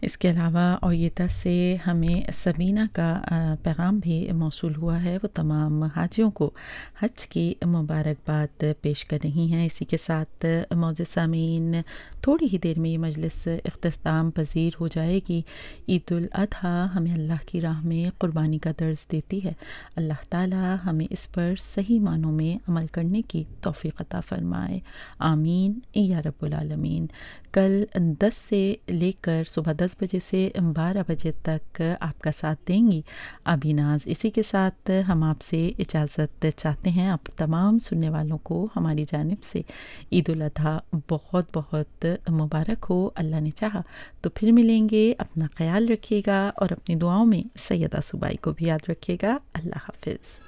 इसके अलावा ओयता से हमें सबीना का पैगाम भी मौसूल हुआ है। वो तमाम हाजियों को हज की मुबारकबाद पेश कर रही हैं। इसी के साथ मौजूद सामीन, थोड़ी ही देर में ये मजलिस इख्तिताम पजीर हो जाएगी। ईद उल अधा हमें अल्लाह की राह में क़ुरबानी का दर्ज देती है। अल्लाह ताला हमें इस पर सही मानों में अमल करने की तौफ़ीक़ अता फ़रमाए। आमीन या रब्बुल आलमीन। कल 10 से लेकर सुबह 10 बजे से 12 बजे तक आपका साथ देंगी अबीनाज़। इसी के साथ हम आपसे इजाज़त चाहते हैं। आप तमाम सुनने वालों को हमारी जानिब से ईद उल अधा बहुत बहुत मुबारक हो। अल्लाह ने चाहा तो फिर मिलेंगे। अपना ख्याल रखिएगा और अपनी दुआओं में सैयदा सुबाई को भी याद रखिएगा। अल्लाह हाफ़िज़।